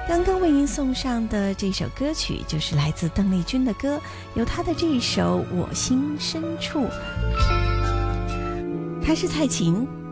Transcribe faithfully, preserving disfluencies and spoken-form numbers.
刚刚为您送上的这首歌曲就是来自邓丽君的歌，有她的这一首《我心深处》，她是蔡琴